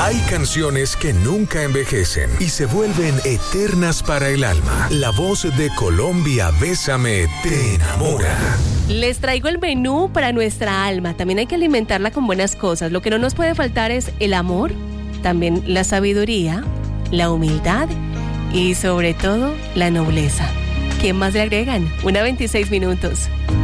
Hay canciones que nunca envejecen y se vuelven eternas para el alma. La voz de Colombia, Bésame, te enamora. Les traigo el menú para nuestra alma. También hay que alimentarla con buenas cosas. Lo que no nos puede faltar es el amor, también la sabiduría, la humildad y sobre todo la nobleza. ¿Qué más le agregan? 1:26.